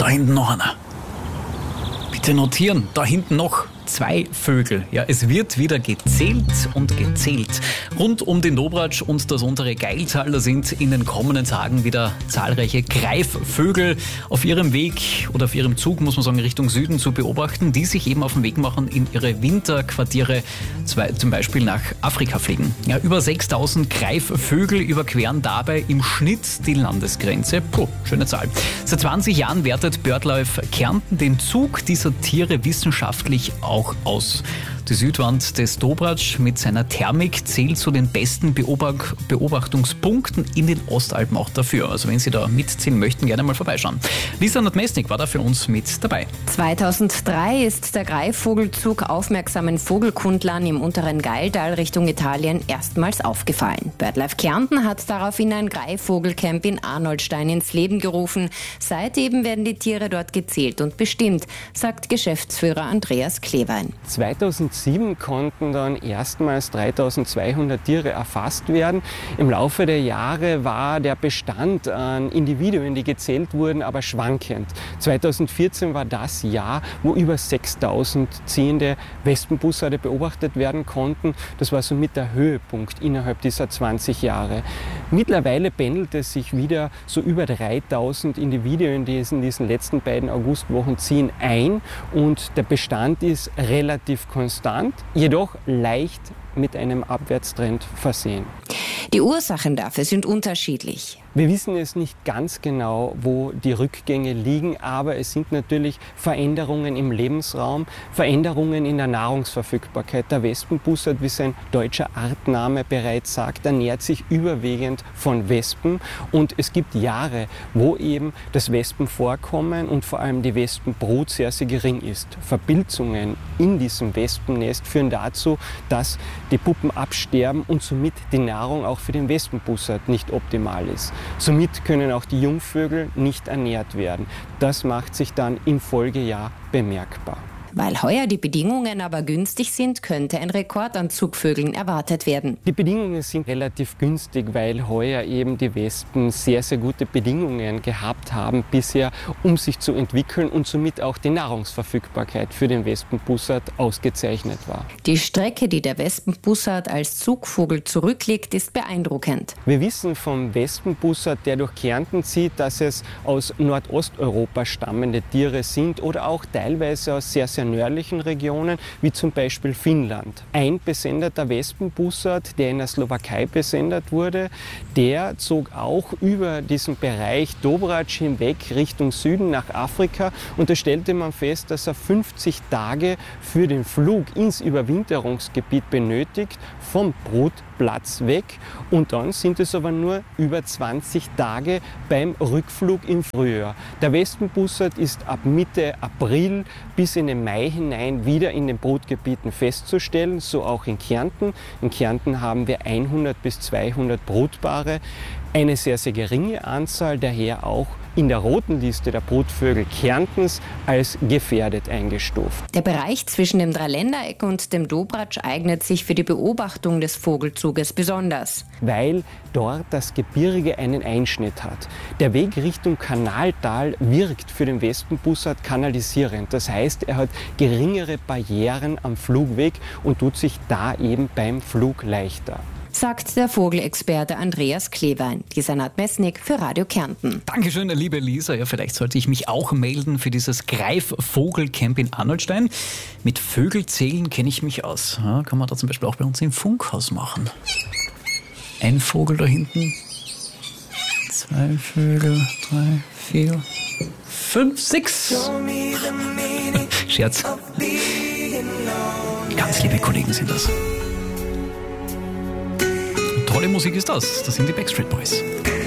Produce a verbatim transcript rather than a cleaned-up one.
da hinten noch einer. Bitte notieren, da hinten noch zwei Vögel. Ja, es wird wieder gezählt und gezählt. Rund um den Dobratsch und das untere Geiltal, da sind in den kommenden Tagen wieder zahlreiche Greifvögel auf ihrem Weg oder auf ihrem Zug, muss man sagen, Richtung Süden zu beobachten, die sich eben auf den Weg machen, in ihre Winterquartiere, zum Beispiel nach Afrika fliegen. Ja, über sechstausend Greifvögel überqueren dabei im Schnitt die Landesgrenze. Puh, schöne Zahl. Seit zwanzig Jahren wertet BirdLife Kärnten den Zug dieser Tiere wissenschaftlich auf. Auch aus. Die Südwand des Dobratsch mit seiner Thermik zählt zu den besten Beobacht- Beobachtungspunkten in den Ostalpen auch dafür. Also wenn Sie da mitzählen möchten, gerne mal vorbeischauen. Lisa Nadmesnik war da für uns mit dabei. zweitausenddrei ist der Greifvogelzug aufmerksamen Vogelkundlern im unteren Geiltal Richtung Italien erstmals aufgefallen. BirdLife Kärnten hat daraufhin ein Greifvogelcamp in Arnoldstein ins Leben gerufen. Seitdem werden die Tiere dort gezählt und bestimmt, sagt Geschäftsführer Andreas Klewein. zweitausendsieben konnten dann erstmals dreitausendzweihundert Tiere erfasst werden. Im Laufe der Jahre war der Bestand an Individuen, die gezählt wurden, aber schwankend. zweitausendvierzehn war das Jahr, wo über sechstausend ziehende Wespenbussarde beobachtet werden konnten. Das war somit der Höhepunkt innerhalb dieser zwanzig Jahre. Mittlerweile pendelt es sich wieder so über dreitausend Individuen, die es in diesen letzten beiden Augustwochen ziehen, ein und der Bestand ist relativ konstant, jedoch leicht mit einem Abwärtstrend versehen. Die Ursachen dafür sind unterschiedlich. Wir wissen es nicht ganz genau, wo die Rückgänge liegen, aber es sind natürlich Veränderungen im Lebensraum, Veränderungen in der Nahrungsverfügbarkeit. Der Wespenbussard, wie sein deutscher Artname bereits sagt, ernährt sich überwiegend von Wespen und es gibt Jahre, wo eben das Wespenvorkommen und vor allem die Wespenbrut sehr, sehr gering ist. Verpilzungen in diesem Wespennest führen dazu, dass die Puppen absterben und somit die Nahrung auch für den Wespenbussard nicht optimal ist. Somit können auch die Jungvögel nicht ernährt werden. Das macht sich dann im Folgejahr bemerkbar. Weil heuer die Bedingungen aber günstig sind, könnte ein Rekord an Zugvögeln erwartet werden. Die Bedingungen sind relativ günstig, weil heuer eben die Wespen sehr, sehr gute Bedingungen gehabt haben bisher, um sich zu entwickeln und somit auch die Nahrungsverfügbarkeit für den Wespenbussard ausgezeichnet war. Die Strecke, die der Wespenbussard als Zugvogel zurücklegt, ist beeindruckend. Wir wissen vom Wespenbussard, der durch Kärnten zieht, dass es aus Nordosteuropa stammende Tiere sind oder auch teilweise aus sehr, sehr nördlichen Regionen, wie zum Beispiel Finnland. Ein besendeter Wespenbussard, der in der Slowakei besendet wurde, der zog auch über diesen Bereich Dobratsch hinweg Richtung Süden nach Afrika und da stellte man fest, dass er fünfzig Tage für den Flug ins Überwinterungsgebiet benötigt, vom Brutplatz weg und dann sind es aber nur über zwanzig Tage beim Rückflug im Frühjahr. Der Wespenbussard ist ab Mitte April bis in den Mai hinein wieder in den Brutgebieten festzustellen, so auch in Kärnten. In Kärnten haben wir hundert bis zweihundert Brutpaare, eine sehr, sehr geringe Anzahl, daher auch in der roten Liste der Brutvögel Kärntens als gefährdet eingestuft. Der Bereich zwischen dem Dreiländereck und dem Dobratsch eignet sich für die Beobachtung des Vogelzuges besonders. Weil dort das Gebirge einen Einschnitt hat. Der Weg Richtung Kanaltal wirkt für den Wespenbussard kanalisierend. Das heißt, er hat geringere Barrieren am Flugweg und tut sich da eben beim Flug leichter. Sagt der Vogelexperte Andreas Klewein. Lisa Nadmesnik für Radio Kärnten. Dankeschön, liebe Lisa. Ja, vielleicht sollte ich mich auch melden für dieses Greifvogelcamp in Arnoldstein. Mit Vögelzählen kenne ich mich aus. Ja, kann man da zum Beispiel auch bei uns im Funkhaus machen. Ein Vogel da hinten. Zwei Vögel, drei, vier, fünf, sechs. Scherz. Ganz liebe Kollegen sind das. Tolle Musik ist das. Das sind die Backstreet Boys.